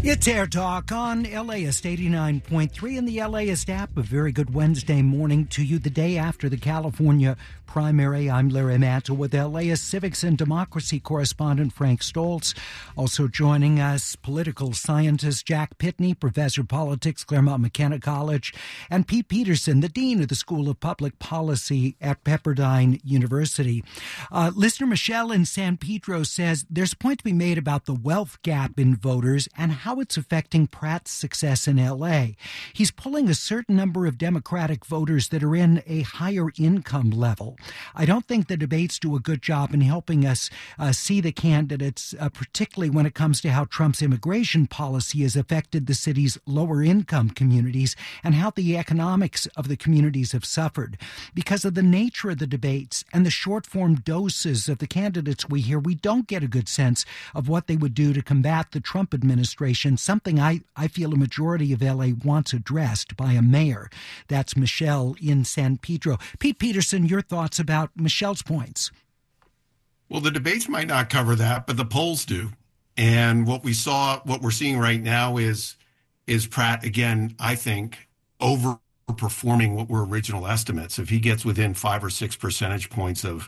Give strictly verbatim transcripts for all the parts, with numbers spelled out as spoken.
It's Air Talk on LAist eighty-nine point three and the LAist app. A very good Wednesday morning to you, the day after the California primary. I'm Larry Mantle with LAist Civics and Democracy correspondent Frank Stoltz. Also joining us, political scientist Jack Pitney, professor of politics, Claremont McKenna College, and Pete Peterson, the dean of the School of Public Policy at Pepperdine University. Uh, listener Michelle in San Pedro says there's a point to be made about the wealth gap in voters and how it's affecting Pratt's success in L A. He's pulling a certain number of Democratic voters that are in a higher income level. I don't think the debates do a good job in helping us uh, see the candidates, uh, particularly when it comes to how Trump's immigration policy has affected the city's lower income communities and how the economics of the communities have suffered. Because of the nature of the debates and the short form doses of the candidates we hear, we don't get a good sense of what they would do to combat the Trump administration, something I, I feel a majority of L A wants addressed by a mayor. That's Michelle in San Pedro. Pete Peterson, your thoughts about Michelle's points? Well, the debates might not cover that, but the polls do. And what we saw, what we're seeing right now is, is Pratt, again, I think, overperforming what were original estimates. If he gets within five or six percentage points of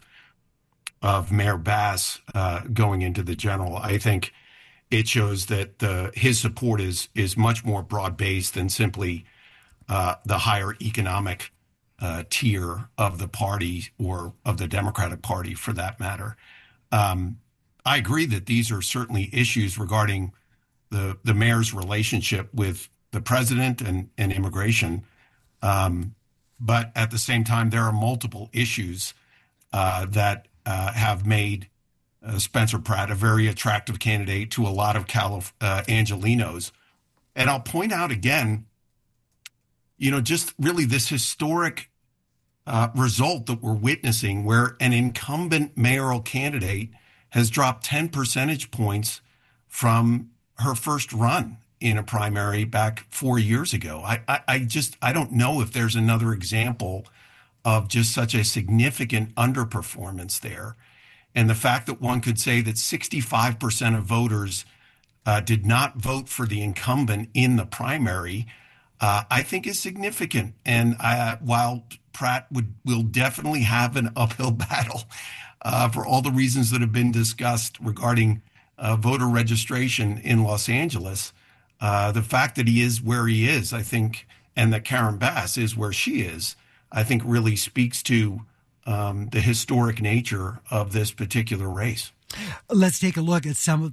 of Mayor Bass uh, going into the general, I think it shows that the, his support is is much more broad-based than simply uh, the higher economic uh, tier of the party or of the Democratic Party, for that matter. Um, I agree that these are certainly issues regarding the the mayor's relationship with the president and, and immigration. Um, but at the same time, there are multiple issues uh, that uh, have made Uh, Spencer Pratt, a very attractive candidate to a lot of Calif- uh, Angelenos. And I'll point out again, you know, just really this historic uh, result that we're witnessing where an incumbent mayoral candidate has dropped ten percentage points from her first run in a primary back four years ago. I, I, I just, I don't know if there's another example of just such a significant underperformance there. And the fact that one could say that sixty-five percent of voters uh, did not vote for the incumbent in the primary, uh, I think is significant. And uh, while Pratt would will definitely have an uphill battle uh, for all the reasons that have been discussed regarding uh, voter registration in Los Angeles, uh, the fact that he is where he is, I think, and that Karen Bass is where she is, I think really speaks to Um, the historic nature of this particular race. Let's take a look at some of